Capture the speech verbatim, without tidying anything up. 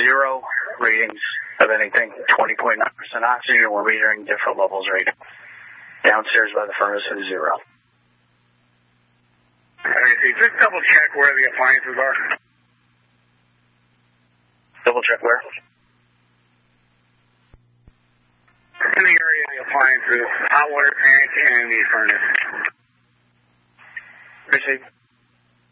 zero readings of anything, twenty point nine percent oxygen. We're metering different levels right now. Downstairs by the furnace is zero. Okay, just double check where the appliances are. Double check where? In the area of the appliances, hot water tank and the furnace. Appreciate